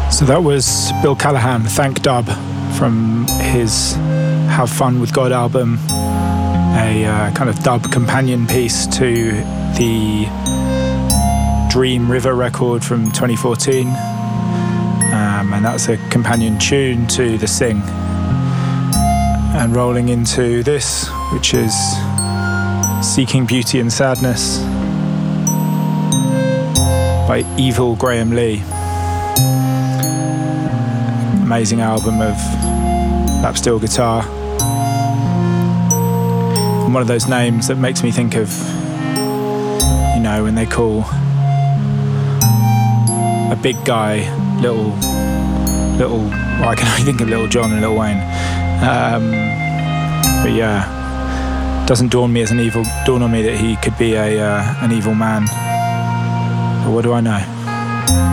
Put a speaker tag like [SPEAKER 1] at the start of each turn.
[SPEAKER 1] So that was Bill Callahan, Thank Dub, from his Have Fun With God album, a kind of dub companion piece to the Dream River record from 2014. And that's a companion tune to The Sing. And rolling into this, which is Seeking Beauty and Sadness by Evil Graham Lee. Amazing album of lap steel guitar. And one of those names that makes me think of, you know, when they call a big guy little, well, I can only think of Little John and Lil Wayne. But yeah, doesn't dawn on me that he could be an evil man. But what do I know?